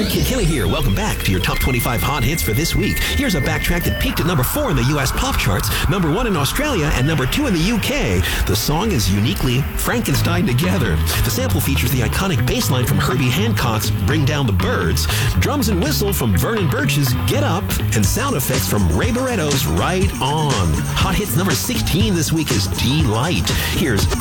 Kid Kelly here. Welcome back to your top 25 hot hits for this week. Here's a backtrack that peaked at number 4 in the U.S. pop charts, number 1 in Australia, and number 2 in the UK. The song is uniquely Frankenstein together. The sample features the iconic bass line from Herbie Hancock's Bring Down the Birds, drums and whistle from Vernon Birch's Get Up, and sound effects from Ray Barretto's Right On. Hot hits number 16 this week is Delight. Here's